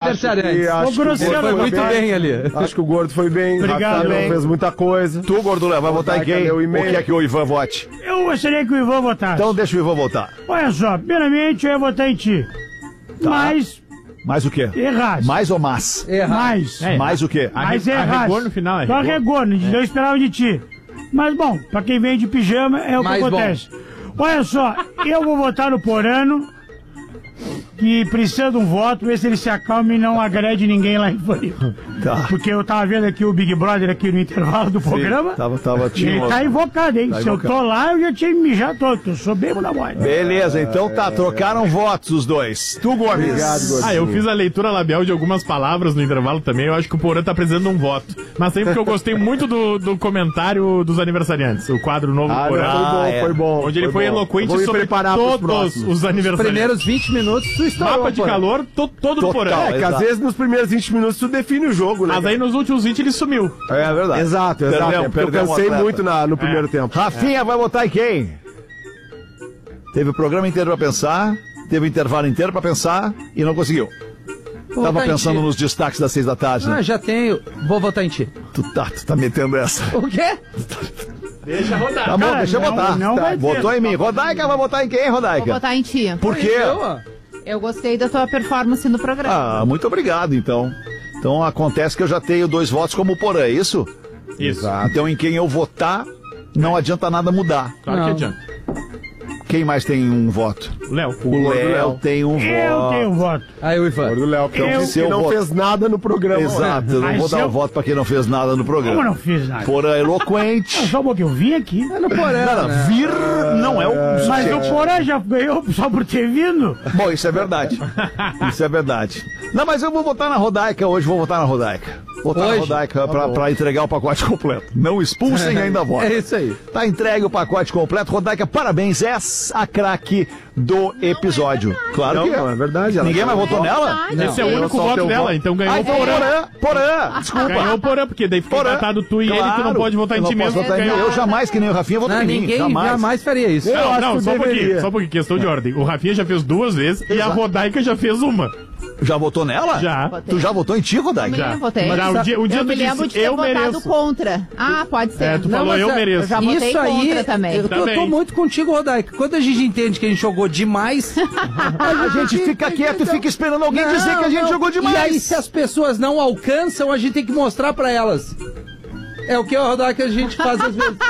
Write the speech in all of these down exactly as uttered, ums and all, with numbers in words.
aniversariantes. Acho que, acho que foi muito bem, bem ali. Acho que o Gordo foi bem. Obrigado, Rafael fez muita coisa. Tu, Gordo Léo, vai votar em quem? Ou quer que o Ivan vote? Eu gostaria que o Ivan votasse. Então deixa o Ivan votar. Olha só, primeiramente eu ia votar em ti. Tá. Mas... Mais o quê? Errado. Mais ou mais? Errado. Mais. É, mais o quê? Mais errado. Arregou no final, Só arregou, é. eu esperava de ti. Mas bom, pra quem vem de pijama é o mais que acontece. Bom. Olha só, eu vou votar no Porano, que precisa de um voto, ver se ele se acalma e não agrede ninguém lá em Floripa. Tá. Porque eu tava vendo aqui o Big Brother aqui no intervalo do programa. Sim, tava, tava, tinha ele uma... tá invocado, hein? Tá se invocado. eu tô lá, eu já tinha me mijado todo, eu sou bebo na voz. Beleza, então tá, trocaram votos os dois. Tu, Gomes. Obrigado, Gordinho. Ah, eu fiz a leitura labial de algumas palavras no intervalo também, eu acho que o Porã tá precisando de um voto. Mas sempre que eu gostei muito do, do comentário dos aniversariantes, o quadro novo Ah, do Porã. não, foi bom, é. foi bom. Onde ele foi, bom. eloquente Eu vou me sobre preparar pros todos próximos. os aniversariantes. Primeiros vinte minutos, tu estourou. Mapa de Porã. calor, to, todo do Total. Porã. É, que Exato. às vezes nos primeiros vinte minutos tu define o jogo, né? Mas aí nos últimos vinte ele sumiu. É verdade. Exato, exato. Perdeu, é porque eu perdeu um cansei atleta. muito na, no primeiro tempo. Rafinha vai votar em quem? Teve o programa inteiro pra pensar, teve o intervalo inteiro pra pensar e não conseguiu. Vou Tava votar em pensando ti. nos destaques das seis da tarde, né? Ah, já tenho. Vou votar em ti. Tu tá, tu tá metendo essa. O quê? Deixa rodar. Tá bom, Cara, deixa eu não- votar. não Tá, vai ter. votou em mim. Rodaica vai votar em quem, Vou Rodaica? botar em ti. Por quê? Eu, ó. Eu gostei da tua performance no programa. Ah, muito obrigado, então. Então acontece que eu já tenho dois votos como o Porã, é isso? Isso. Então em quem eu votar, não adianta nada mudar. Claro Não. que adianta. Quem mais tem um voto? O Léo. O Léo tem um Eu voto. tenho voto. Aí o Ivan. O Léo que Eu- disse que eu não vou- fez nada no programa. Exato, eu não Mas vou dar eu- o voto pra quem não fez nada no Como eu programa. não fiz nada? Porã eloquente. Só um pouquinho, eu vim aqui. É no Porã, Não, não, né? vir não é o Mas suficiente. o Porã já ganhou só por ter vindo. Bom, isso é verdade. Isso é verdade. Não, mas eu vou votar na Rodaica hoje, vou votar na Rodaica. Votar na Hoje? Rodaica pra, pra entregar o pacote completo. Não expulsem e ainda votem. É isso aí. Tá entregue o pacote completo. Rodaica, parabéns. És a craque do episódio. Claro Não, que é. não, é verdade. ela Ninguém tá- mais votou nela? Verdade. Esse é o Eu único só voto teu dela, voto. então ganhou Ah, o então Porã. Porã, Porã, desculpa. Ganhou o Porã, porque daí fica Porã. empatado tu e ele, tu não Claro. pode votar em Eu ti não posso mesmo. votar em mim. ganhou. Eu jamais, que nem o Rafinha, votou Não, em mim. ninguém Jamais. jamais. faria isso. Eu Não, acho não, que só um pouquinho, deveria. só um pouquinho, questão de ordem. O Rafinha já fez duas vezes e a Rodaica já fez uma. Já votou nela? Já. Tu já votou em ti, Rodaica? Eu me votei. Mas um dia, um dia eu tu me lembro de disse, ter eu votado mereço. contra. Ah, pode ser. É, tu Não, falou, mas eu é- mereço. eu já votei Isso aí, contra também. Eu tô, Também. tô muito contigo, Rodaica. Quando a gente entende que a gente jogou demais, A gente fica quieto e fica esperando alguém Não, dizer que a gente não. jogou demais. E aí, se as pessoas não alcançam, a gente tem que mostrar pra elas. É o que o Rodaica a gente faz às vezes.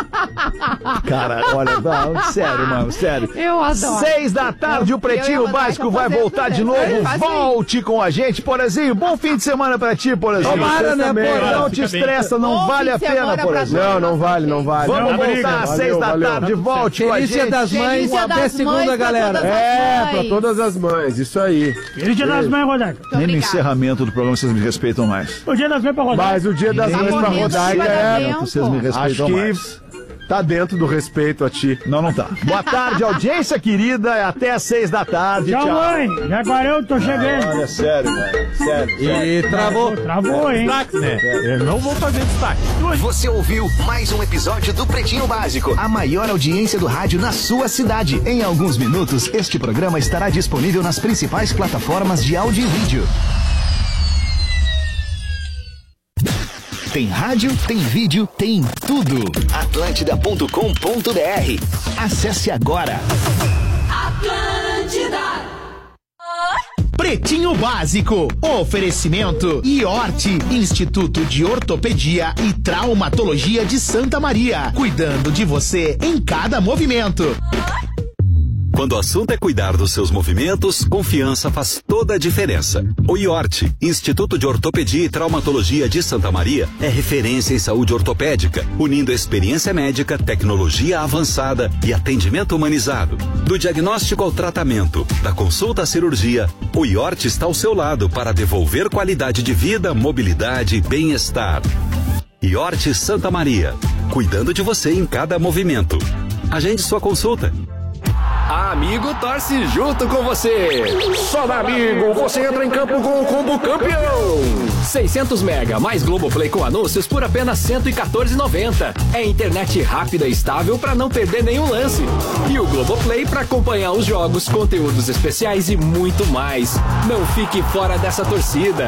Cara, olha, não, sério, mano, sério. Eu adoro. Seis da tarde, Eu- o Pretinho eu e a Básico Rodaica vai fazemos voltar de isso, novo. né? Faz aí. Volte com a gente, Porazinho. Bom fim de semana pra ti, Porazinho. Tomara, né, também. Porã? Não te Fica bem. estressa, não Bom vale fim a de pena, semana pra Porazinho. Não, não vale, não vale. Vamos Não, voltar briga. às seis da Valeu, tarde, valeu. volte com a Feliz Dia gente. das Mães, Feliz Dia até das segunda, Mães pra galera. todas as É, mães. pra todas as mães, isso aí. Feliz Dia das Mães, Rodaica. Muito Nem no obrigada. encerramento do programa vocês me respeitam mais. O Dia das Mães pra Rodaica. Mas o dia das Tá mães pra morrendo, Rodaica vai dar é... tempo. Vocês me respeitam Acho mais. que tá dentro do respeito a ti. Não, não tá. Boa tarde, audiência querida. Até às seis da tarde. Tchau, Tchau. mãe. Jaguarão, tô chegando. Olha, sério, mano. Sério. sério. E travou. Travou, hein? Destaque, né? Eu não vou fazer destaque. Você ouviu mais um episódio do Pretinho Básico, a maior audiência do rádio na sua cidade. Em alguns minutos, este programa estará disponível nas principais plataformas de áudio e vídeo. Tem rádio, tem vídeo, tem tudo. atlântida ponto com ponto br. Acesse agora. Atlântida. Pretinho Básico. Oferecimento Iorte, Instituto de Ortopedia e Traumatologia de Santa Maria. Cuidando de você em cada movimento. Quando o assunto é cuidar dos seus movimentos, confiança faz toda a diferença. O Iorte, Instituto de Ortopedia e Traumatologia de Santa Maria, é referência em saúde ortopédica, unindo experiência médica, tecnologia avançada e atendimento humanizado. Do diagnóstico ao tratamento, da consulta à cirurgia, o Iorte está ao seu lado para devolver qualidade de vida, mobilidade e bem-estar. Iorte Santa Maria, cuidando de você em cada movimento. Agende sua consulta. A Amigo torce junto com você. Só na Amigo você entra em campo com o combo campeão. seiscentos mega mais Globoplay com anúncios por apenas cento e quatorze reais e noventa centavos. É internet rápida e estável para não perder nenhum lance. E o Globoplay para acompanhar os jogos, conteúdos especiais e muito mais. Não fique fora dessa torcida.